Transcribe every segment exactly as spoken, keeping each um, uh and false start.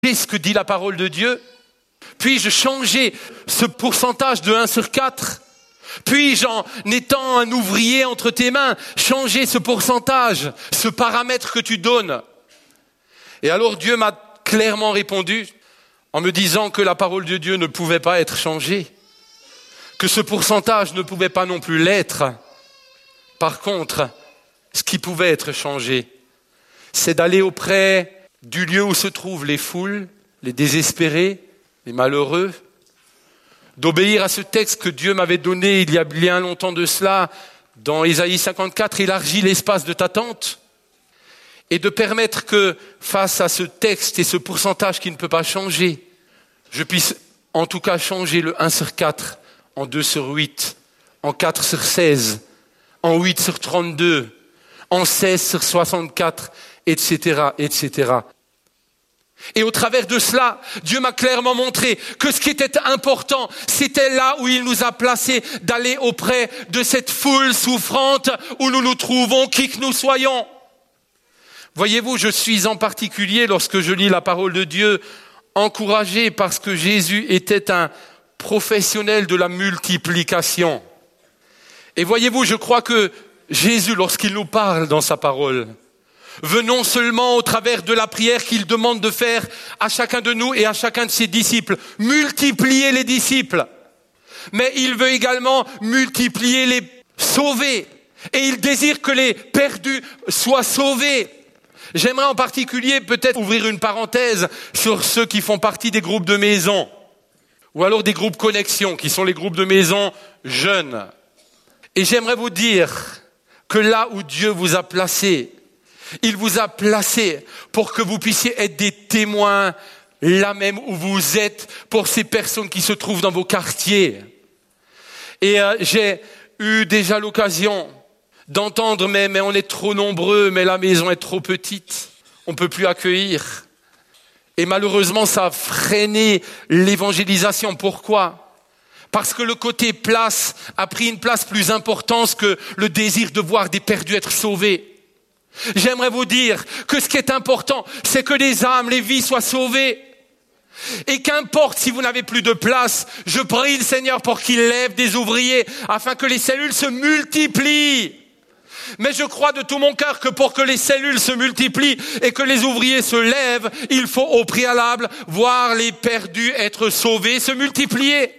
ce que dit la parole de Dieu? Puis-je changer ce pourcentage de un sur quatre? Puis-je, en étant un ouvrier entre tes mains, changer ce pourcentage, ce paramètre que tu donnes? Et alors Dieu m'a clairement répondu en me disant que la parole de Dieu ne pouvait pas être changée, que ce pourcentage ne pouvait pas non plus l'être. Par contre, ce qui pouvait être changé, c'est d'aller auprès du lieu où se trouvent les foules, les désespérés, les malheureux, d'obéir à ce texte que Dieu m'avait donné il y a bien longtemps de cela, dans Ésaïe cinquante-quatre, élargis l'espace de ta tente, et de permettre que, face à ce texte et ce pourcentage qui ne peut pas changer, je puisse en tout cas changer le un sur quatre en deux sur huit, en quatre sur seize, en huit sur trente-deux, en seize sur soixante-quatre, et cetera, et cetera. Et au travers de cela, Dieu m'a clairement montré que ce qui était important, c'était là où il nous a placés, d'aller auprès de cette foule souffrante où nous nous trouvons, qui que nous soyons. Voyez-vous, je suis en particulier, lorsque je lis la parole de Dieu, encouragé parce que Jésus était un professionnel de la multiplication. Et voyez-vous, je crois que Jésus, lorsqu'il nous parle dans sa parole, veut non seulement au travers de la prière qu'il demande de faire à chacun de nous et à chacun de ses disciples, multiplier les disciples, mais il veut également multiplier les sauvés. Et il désire que les perdus soient sauvés. J'aimerais en particulier peut-être ouvrir une parenthèse sur ceux qui font partie des groupes de maison, ou alors des groupes connexion, qui sont les groupes de maison jeunes. Et j'aimerais vous dire que là où Dieu vous a placé, il vous a placé pour que vous puissiez être des témoins là même où vous êtes pour ces personnes qui se trouvent dans vos quartiers. Et euh, j'ai eu déjà l'occasion d'entendre mais, mais on est trop nombreux, mais la maison est trop petite, on ne peut plus accueillir. Et malheureusement, ça a freiné l'évangélisation. Pourquoi ? Parce que le côté place a pris une place plus importante que le désir de voir des perdus être sauvés. J'aimerais vous dire que ce qui est important, c'est que les âmes, les vies soient sauvées. Et qu'importe si vous n'avez plus de place, je prie le Seigneur pour qu'il lève des ouvriers afin que les cellules se multiplient. Mais je crois de tout mon cœur que pour que les cellules se multiplient et que les ouvriers se lèvent, il faut au préalable voir les perdus être sauvés, se multiplier.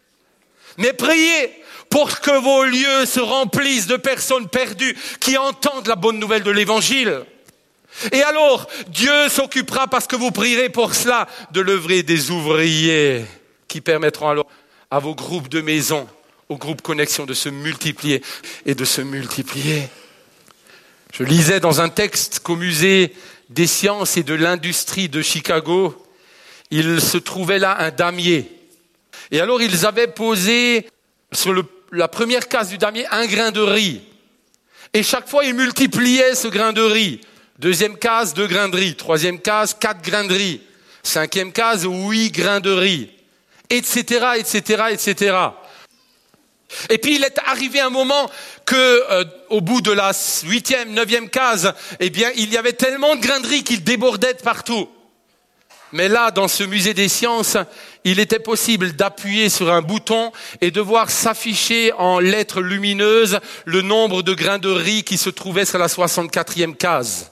Mais priez pour que vos lieux se remplissent de personnes perdues qui entendent la bonne nouvelle de l'évangile. Et alors, Dieu s'occupera, parce que vous prierez pour cela, de lever des ouvriers qui permettront alors à vos groupes de maison, aux groupes connexion de se multiplier et de se multiplier. Je lisais dans un texte qu'au musée des sciences et de l'industrie de Chicago, il se trouvait là un damier. Et alors ils avaient posé sur le, la première case du damier un grain de riz. Et chaque fois ils multipliaient ce grain de riz. Deuxième case, deux grains de riz. Troisième case, quatre grains de riz. Cinquième case, huit grains de riz. Etc., et cetera, et cetera. Et puis il est arrivé un moment que, euh, au bout de la huitième, neuvième case, eh bien, il y avait tellement de grains de riz qu'ils débordaient de partout. Mais là, dans ce musée des sciences, il était possible d'appuyer sur un bouton et de voir s'afficher en lettres lumineuses le nombre de grains de riz qui se trouvaient sur la soixante-quatrième case.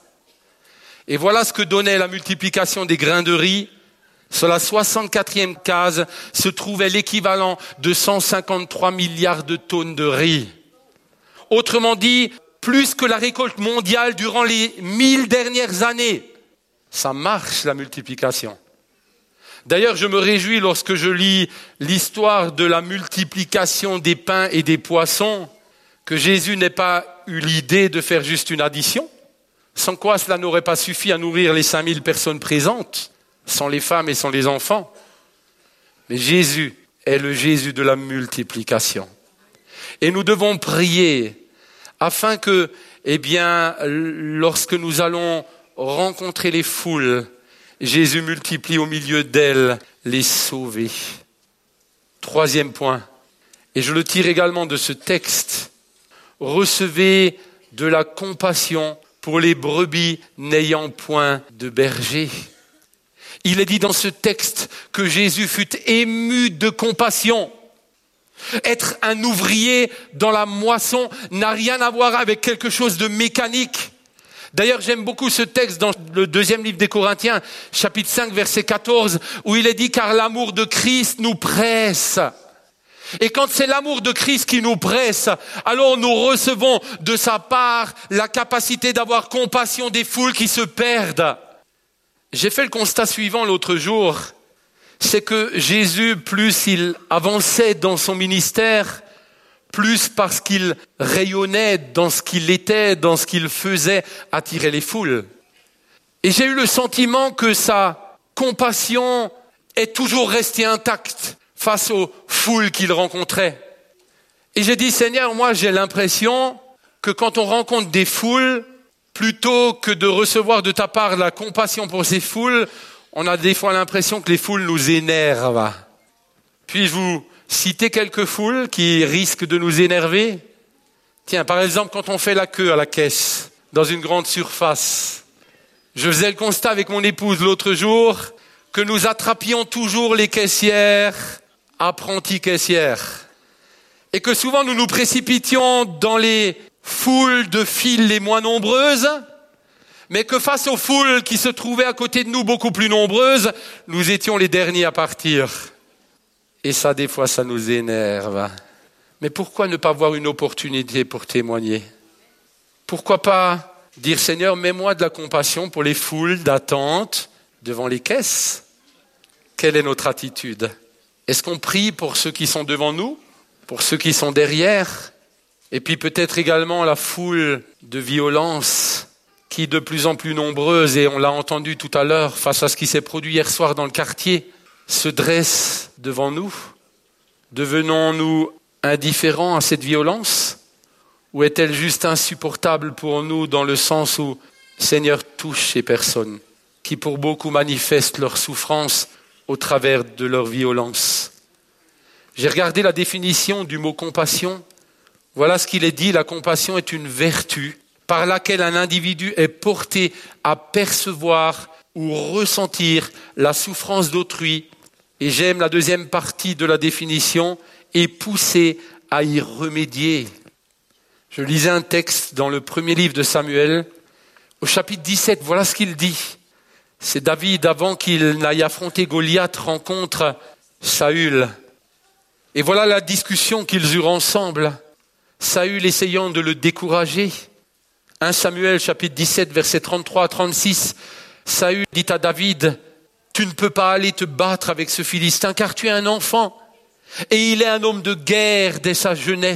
Et voilà ce que donnait la multiplication des grains de riz. Sur la soixante-quatrième case se trouvait l'équivalent de cent cinquante-trois milliards de tonnes de riz. Autrement dit, plus que la récolte mondiale durant les mille dernières années. Ça marche, la multiplication. D'ailleurs, je me réjouis lorsque je lis l'histoire de la multiplication des pains et des poissons, que Jésus n'ait pas eu l'idée de faire juste une addition, sans quoi cela n'aurait pas suffi à nourrir les cinq mille personnes présentes, sans les femmes et sans les enfants. Mais Jésus est le Jésus de la multiplication. Et nous devons prier afin que, eh bien, lorsque nous allons rencontrer les foules, Jésus multiplie au milieu d'elles les sauvés. Troisième point, et je le tire également de ce texte, recevez de la compassion pour les brebis n'ayant point de berger. Il est dit dans ce texte que Jésus fut ému de compassion. Être un ouvrier dans la moisson n'a rien à voir avec quelque chose de mécanique. D'ailleurs, j'aime beaucoup ce texte dans le deuxième livre des Corinthiens, chapitre cinq, verset quatorze, où il est dit « Car l'amour de Christ nous presse ». Et quand c'est l'amour de Christ qui nous presse, alors nous recevons de sa part la capacité d'avoir compassion des foules qui se perdent. J'ai fait le constat suivant l'autre jour, c'est que Jésus, plus il avançait dans son ministère, plus parce qu'il rayonnait dans ce qu'il était, dans ce qu'il faisait, attirer les foules. Et j'ai eu le sentiment que sa compassion est toujours restée intacte face aux foules qu'il rencontrait. Et j'ai dit, Seigneur, moi j'ai l'impression que quand on rencontre des foules, plutôt que de recevoir de ta part la compassion pour ces foules, on a des fois l'impression que les foules nous énervent. Puis-je vous citer quelques foules qui risquent de nous énerver? Tiens, par exemple, quand on fait la queue à la caisse, dans une grande surface. Je faisais le constat avec mon épouse l'autre jour que nous attrapions toujours les caissières, apprenties caissières. Et que souvent nous nous précipitions dans les foules de files les moins nombreuses, mais que face aux foules qui se trouvaient à côté de nous beaucoup plus nombreuses, nous étions les derniers à partir. Et ça, des fois, ça nous énerve. Mais pourquoi ne pas avoir une opportunité pour témoigner? Pourquoi pas dire, Seigneur, mets-moi de la compassion pour les foules d'attente devant les caisses? Quelle est notre attitude? Est-ce qu'on prie pour ceux qui sont devant nous, pour ceux qui sont derrière? Et puis peut-être également la foule de violence qui, de plus en plus nombreuse, et on l'a entendu tout à l'heure, face à ce qui s'est produit hier soir dans le quartier, se dresse devant nous. Devenons-nous indifférents à cette violence? Ou est-elle juste insupportable pour nous dans le sens où, Seigneur, touche ces personnes qui pour beaucoup manifestent leur souffrance au travers de leur violence? J'ai regardé la définition du mot compassion. Voilà ce qu'il est dit, la compassion est une vertu par laquelle un individu est porté à percevoir ou ressentir la souffrance d'autrui. Et j'aime la deuxième partie de la définition, et poussé à y remédier. Je lisais un texte dans le premier livre de Samuel, au chapitre dix-sept, voilà ce qu'il dit. C'est David, avant qu'il n'aille affronter Goliath, rencontre Saül. Et voilà la discussion qu'ils eurent ensemble. Saül essayant de le décourager. premier Samuel, chapitre dix-sept, versets trente-trois à trente-six. Saül dit à David, « Tu ne peux pas aller te battre avec ce Philistin, car tu es un enfant. Et il est un homme de guerre dès sa jeunesse. »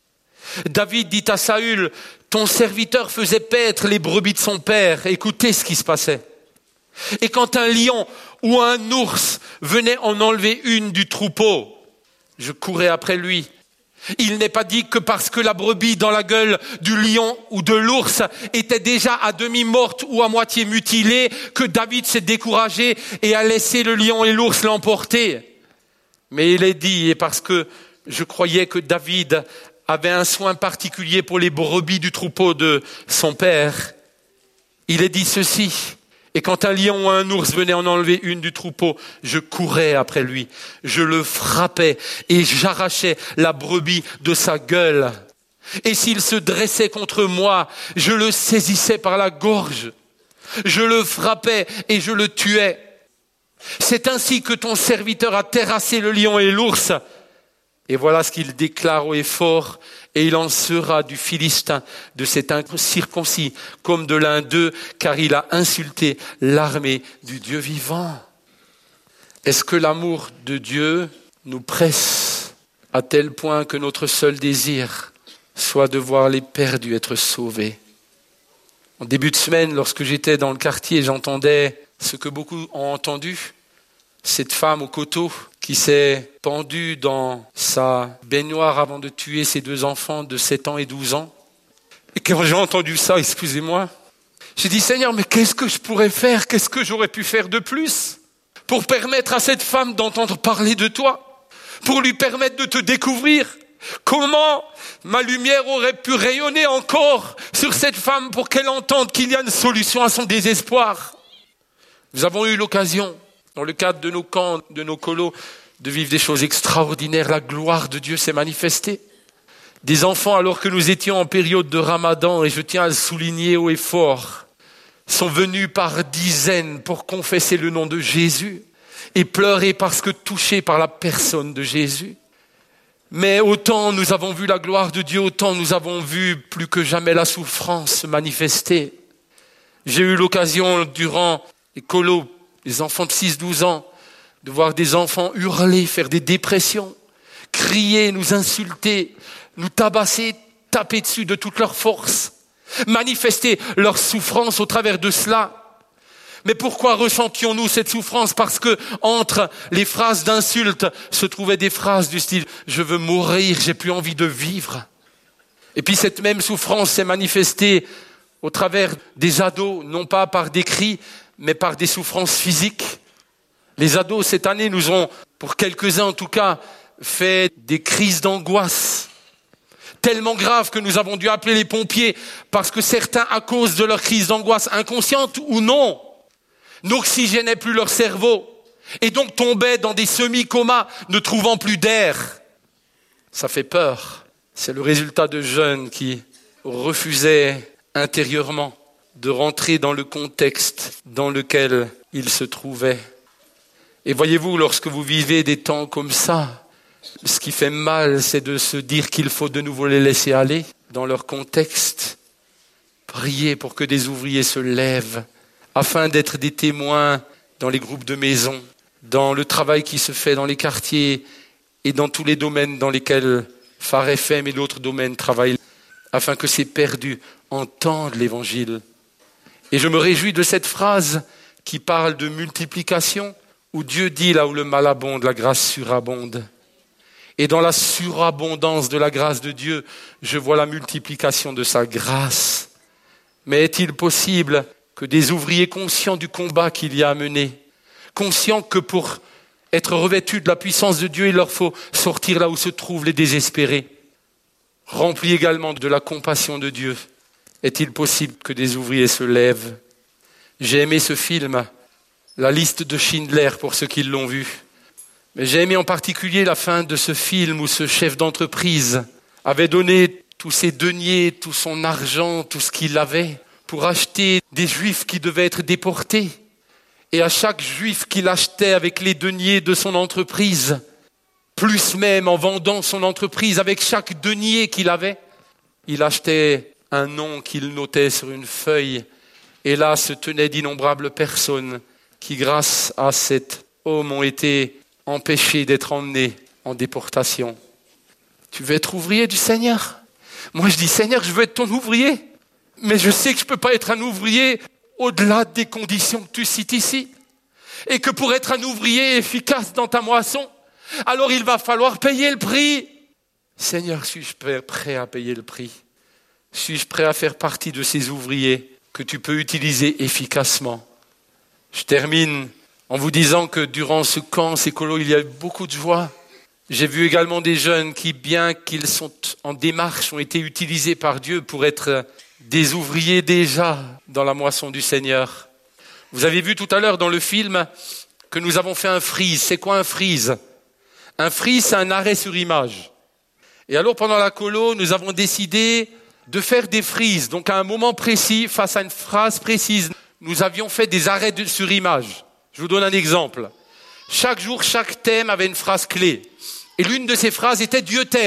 David dit à Saül, « Ton serviteur faisait paître les brebis de son père. » Écoutez ce qui se passait. Et quand un lion ou un ours venait en enlever une du troupeau, je courais après lui. Il n'est pas dit que parce que la brebis dans la gueule du lion ou de l'ours était déjà à demi morte ou à moitié mutilée, que David s'est découragé et a laissé le lion et l'ours l'emporter. Mais il est dit, et parce que je croyais que David avait un soin particulier pour les brebis du troupeau de son père, il est dit ceci. Et quand un lion ou un ours venait en enlever une du troupeau, je courais après lui. Je le frappais et j'arrachais la brebis de sa gueule. Et s'il se dressait contre moi, je le saisissais par la gorge. Je le frappais et je le tuais. C'est ainsi que ton serviteur a terrassé le lion et l'ours. Et voilà ce qu'il déclare haut et fort. Et il en sera du Philistin, de cet incirconcis, comme de l'un d'eux, car il a insulté l'armée du Dieu vivant. Est-ce que l'amour de Dieu nous presse à tel point que notre seul désir soit de voir les perdus être sauvés? En début de semaine, lorsque j'étais dans le quartier, j'entendais ce que beaucoup ont entendu. Cette femme au coteau qui s'est pendue dans sa baignoire avant de tuer ses deux enfants de sept ans et douze ans. Et quand j'ai entendu ça, excusez-moi, j'ai dit, Seigneur, mais qu'est-ce que je pourrais faire? Qu'est-ce que j'aurais pu faire de plus pour permettre à cette femme d'entendre parler de toi? Pour lui permettre de te découvrir? Comment ma lumière aurait pu rayonner encore sur cette femme pour qu'elle entende qu'il y a une solution à son désespoir? Nous avons eu l'occasion, dans le cadre de nos camps, de nos colos, de vivre des choses extraordinaires. La gloire de Dieu s'est manifestée. Des enfants, alors que nous étions en période de Ramadan, et je tiens à le souligner haut et fort, sont venus par dizaines pour confesser le nom de Jésus et pleurer parce que touchés par la personne de Jésus. Mais autant nous avons vu la gloire de Dieu, autant nous avons vu plus que jamais la souffrance se manifester. J'ai eu l'occasion durant les colos, les enfants de six douze ans, de voir des enfants hurler, faire des dépressions, crier, nous insulter, nous tabasser, taper dessus de toute leur force, manifester leur souffrance au travers de cela. Mais pourquoi ressentions-nous cette souffrance? Parce que entre les phrases d'insultes se trouvaient des phrases du style « je veux mourir, j'ai plus envie de vivre ». Et puis cette même souffrance s'est manifestée au travers des ados, non pas par des cris, mais par des souffrances physiques. Les ados, cette année, nous ont, pour quelques-uns en tout cas, fait des crises d'angoisse tellement graves que nous avons dû appeler les pompiers parce que certains, à cause de leur crise d'angoisse, inconsciente ou non, n'oxygénaient plus leur cerveau et donc tombaient dans des semi-comas, ne trouvant plus d'air. Ça fait peur. C'est le résultat de jeunes qui refusaient intérieurement de rentrer dans le contexte dans lequel ils se trouvaient. Et voyez-vous, lorsque vous vivez des temps comme ça, ce qui fait mal, c'est de se dire qu'il faut de nouveau les laisser aller dans leur contexte. Priez pour que des ouvriers se lèvent afin d'être des témoins dans les groupes de maison, dans le travail qui se fait dans les quartiers et dans tous les domaines dans lesquels Phare F M et d'autres domaines travaillent, afin que ces perdus entendent l'évangile. Et je me réjouis de cette phrase qui parle de multiplication, où Dieu dit là où le mal abonde, la grâce surabonde. Et dans la surabondance de la grâce de Dieu, je vois la multiplication de sa grâce. Mais est-il possible que des ouvriers conscients du combat qu'il y a à mener, conscients que pour être revêtus de la puissance de Dieu, il leur faut sortir là où se trouvent les désespérés, remplis également de la compassion de Dieu, est-il possible que des ouvriers se lèvent? J'ai aimé ce film, La liste de Schindler, pour ceux qui l'ont vu. Mais j'ai aimé en particulier la fin de ce film où ce chef d'entreprise avait donné tous ses deniers, tout son argent, tout ce qu'il avait pour acheter des juifs qui devaient être déportés. Et à chaque juif qu'il achetait avec les deniers de son entreprise, plus même en vendant son entreprise avec chaque denier qu'il avait, il achetait un nom qu'il notait sur une feuille. Et là se tenaient d'innombrables personnes qui, grâce à cet homme, ont été empêchés d'être emmenés en déportation. Tu veux être ouvrier du Seigneur? Moi je dis, Seigneur, je veux être ton ouvrier. Mais je sais que je ne peux pas être un ouvrier au-delà des conditions que tu cites ici. Et que pour être un ouvrier efficace dans ta moisson, alors il va falloir payer le prix. Seigneur, suis-je prêt à payer le prix? Suis-je prêt à faire partie de ces ouvriers que tu peux utiliser efficacement? Je termine en vous disant que durant ce camp, ces colos, il y a eu beaucoup de joie. J'ai vu également des jeunes qui, bien qu'ils sont en démarche, ont été utilisés par Dieu pour être des ouvriers déjà dans la moisson du Seigneur. Vous avez vu tout à l'heure dans le film que nous avons fait un freeze. C'est quoi un freeze? Un freeze, c'est un arrêt sur image. Et alors pendant la colo, nous avons décidé de faire des freezes. Donc à un moment précis, face à une phrase précise, nous avions fait des arrêts de, sur image. Je vous donne un exemple. Chaque jour, chaque thème avait une phrase clé. Et l'une de ces phrases était « Dieu t'aime ».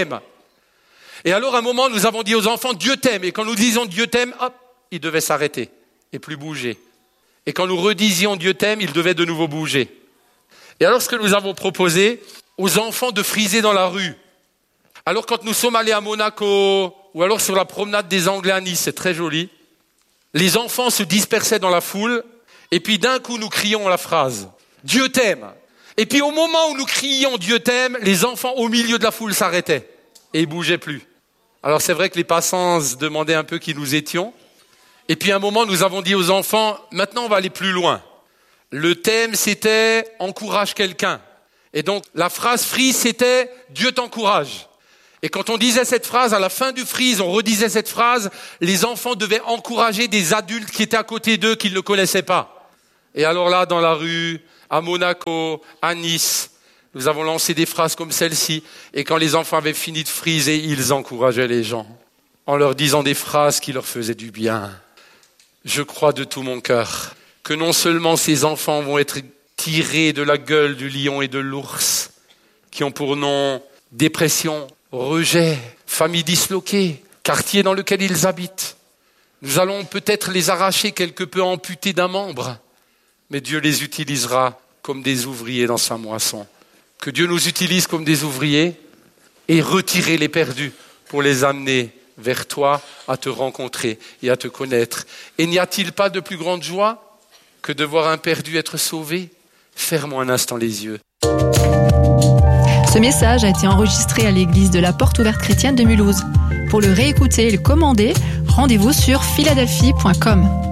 Et alors, à un moment, nous avons dit aux enfants « Dieu t'aime ». Et quand nous disions « Dieu t'aime », hop, ils devaient s'arrêter et plus bouger. Et quand nous redisions « Dieu t'aime », ils devaient de nouveau bouger. Et alors, ce que nous avons proposé aux enfants de friser dans la rue. Alors, quand nous sommes allés à Monaco, ou alors sur la promenade des Anglais à Nice, c'est très joli, les enfants se dispersaient dans la foule, et puis d'un coup, nous crions la phrase « Dieu t'aime ». Et puis au moment où nous crions « Dieu t'aime », les enfants au milieu de la foule s'arrêtaient et ils bougeaient plus. Alors c'est vrai que les passants se demandaient un peu qui nous étions. Et puis à un moment, nous avons dit aux enfants « Maintenant, on va aller plus loin ». Le thème, c'était « Encourage quelqu'un ». Et donc la phrase freeze, c'était « Dieu t'encourage ». Et quand on disait cette phrase, à la fin du freeze, on redisait cette phrase, les enfants devaient encourager des adultes qui étaient à côté d'eux, qu'ils ne connaissaient pas. Et alors là, dans la rue, à Monaco, à Nice, nous avons lancé des phrases comme celle-ci. Et quand les enfants avaient fini de friser, ils encourageaient les gens en leur disant des phrases qui leur faisaient du bien. Je crois de tout mon cœur que non seulement ces enfants vont être tirés de la gueule du lion et de l'ours, qui ont pour nom dépression, rejet, famille disloquée, quartier dans lequel ils habitent. Nous allons peut-être les arracher quelque peu amputés d'un membre, mais Dieu les utilisera comme des ouvriers dans sa moisson. Que Dieu nous utilise comme des ouvriers et retirer les perdus pour les amener vers toi, à te rencontrer et à te connaître. Et n'y a-t-il pas de plus grande joie que de voir un perdu être sauvé ? Ferme-moi un instant les yeux. Ce message a été enregistré à l'église de la Porte Ouverte Chrétienne de Mulhouse. Pour le réécouter et le commander, rendez-vous sur philadelphie point com.